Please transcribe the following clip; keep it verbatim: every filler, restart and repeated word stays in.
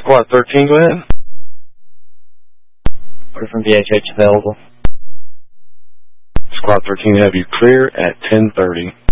Squad thirteen, go ahead. Order from V H H available. Squad thirteen, have you clear at ten thirty.